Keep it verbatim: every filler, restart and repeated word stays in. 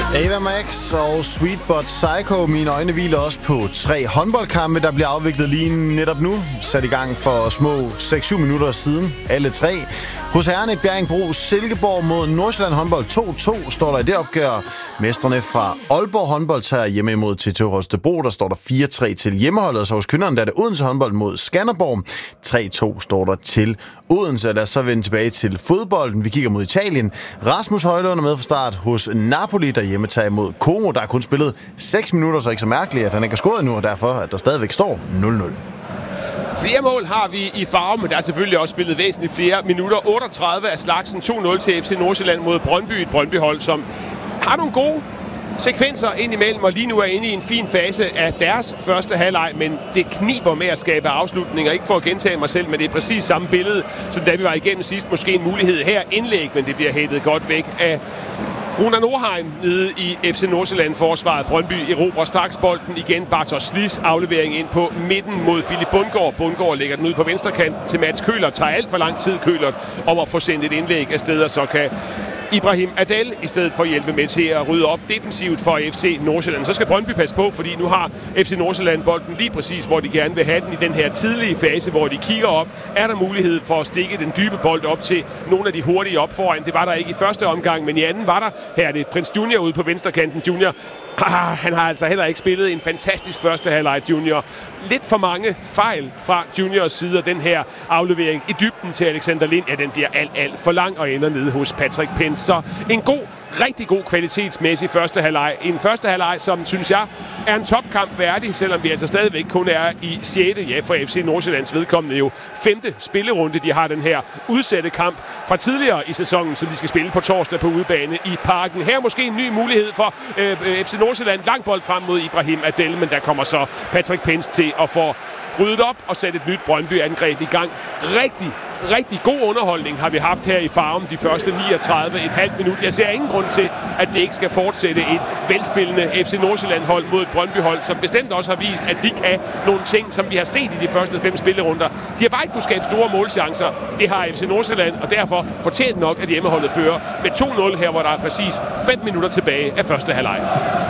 Ava Max og Sweet But Psycho. Mine øjne hviler også på tre håndboldkampe, der bliver afviklet lige netop nu. Sat i gang for små seks syv minutter siden. Alle tre. Hos herrene Bjerringbro Silkeborg mod Nordsjælland håndbold to to står der i det opgør. Mestrene fra Aalborg håndbold tager hjemme imod T T Holstebro. Der står der fire tre til hjemmeholdet. Så hos kvinderne der er det Odense håndbold mod Skanderborg. tre to står der til Odense. Lad os så vende tilbage til fodbolden. Vi kigger mod Italien. Rasmus Højlund er med fra start hos Napoli, der hjemme tager imod Como. Der er kun spillet seks minutter, så ikke så mærkeligt, at han ikke har scoret nu, og derfor at der stadigvæk står nul nul. Flere mål har vi i farve, men der er selvfølgelig også spillet væsentligt flere minutter. otteogtredive af slagsen, to nul til F C Nordsjælland mod Brøndby. Et Brøndby-hold, som har nogle gode sekvenser indimellem, og lige nu er inde i en fin fase af deres første halvleg, men det kniber med at skabe afslutninger. Ikke for at gentage mig selv, men det er præcis samme billede, som da vi var igennem sidst. Måske en mulighed her indlæg, men det bliver hættet godt væk af Runar Norheim nede i F C Nordsjælland-forsvaret. Brøndby erobrer straks bolden igen. Bartosz Slis aflevering ind på midten mod Philip Bundgaard. Bundgaard lægger den ud på venstrekanten til Mats Køhler. Tager alt for lang tid Køhler om at få sendt et indlæg af steder, så kan Ibrahim Adel i stedet for at hjælpe med til at rydde op defensivt for F C Nordsjælland. Så skal Brøndby passe på, fordi nu har F C Nordsjælland bolden lige præcis, hvor de gerne vil have den i den her tidlige fase, hvor de kigger op. Er der mulighed for at stikke den dybe bold op til nogle af de hurtige op foran? Det var der ikke i første omgang, men i anden var der. Her er det Prins Junior ude på venstrekanten. Junior, ah, han har altså heller ikke spillet en fantastisk første halvleg, Junior. Lidt for mange fejl fra Juniors side af den her aflevering i dybden til Alexander Lind. Ja, den bliver alt, alt for lang og ender nede hos Patrick Pence. Så en god, rigtig god kvalitetsmæssig første halvleg. En første halvleg, som synes jeg er en topkamp værdig, selvom vi altså stadigvæk kun er i sjette. Ja, for F C Nordsjællands vedkommende jo femte spillerunde. De har den her udsatte kamp fra tidligere i sæsonen, så de skal spille på torsdag på udebane i Parken. Her måske en ny mulighed for øh, F C Nordsjælland. Lang bold frem mod Ibrahim Adel, men der kommer så Patrick Pence til at få ryddet op og sætte et nyt Brøndby-angreb i gang. Rigtig, rigtig god underholdning har vi haft her i Farum de første niogtredive, et halvt minut. Jeg ser ingen grund til, at det ikke skal fortsætte et velspillende F C Nordsjælland-hold mod et Brøndby-hold, som bestemt også har vist, at de kan nogle ting, som vi har set i de første fem spillerunder. De har bare ikke kunnet skabe store målchancer. Det har F C Nordsjælland, og derfor fortjent nok, at hjemmeholdet fører med to nul her, hvor der er præcis fem minutter tilbage af første halvleg.